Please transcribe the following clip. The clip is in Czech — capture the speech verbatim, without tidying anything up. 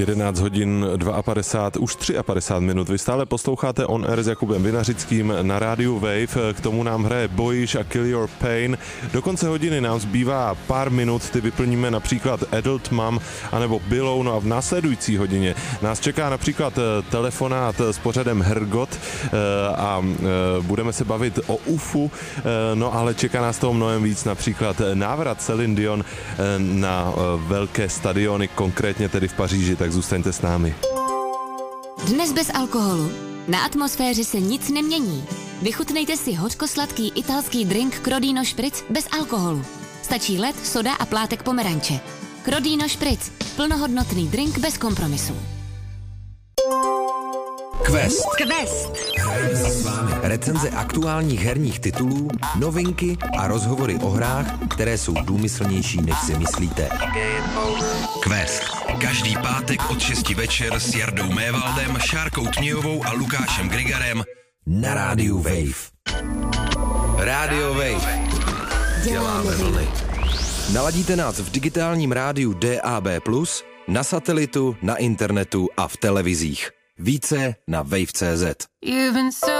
jedenáct hodin padesát dva, už padesát tři minut. Vy stále posloucháte On Air s Jakubem Vinařickým na rádiu Wave. K tomu nám hraje Boyish a Kill Your Pain. Do konce hodiny nám zbývá pár minut, ty vyplníme například Adult Mom anebo Below, no a v následující hodině nás čeká například telefonát s pořadem Hrgot a budeme se bavit o U F U, no ale čeká nás toho mnohem víc, například návrat Celine Dion na velké stadiony, konkrétně tedy v Paříži, tak zůstaňte s námi. Dnes bez alkoholu. Na atmosféře se nic nemění. Vychutnejte si hořko-sladký italský drink Crodino Spritz bez alkoholu. Stačí led, soda a plátek pomeranče. Crodino Spritz. Plnohodnotný drink bez kompromisů. Quest. Quest. Hrajeme s vámi recenze aktuálních herních titulů, novinky a rozhovory o hrách, které jsou důmyslnější, než si myslíte. Quest. Každý pátek od šesti večer s Jardou Mévaldem, Šárkou Tmějovou a Lukášem Grigarem na rádiu Wave. Rádio Wave. Děláme vlny. Naladíte nás v digitálním rádiu D A B plus, na satelitu, na internetu a v televizích. Více na wave tečka cé zet.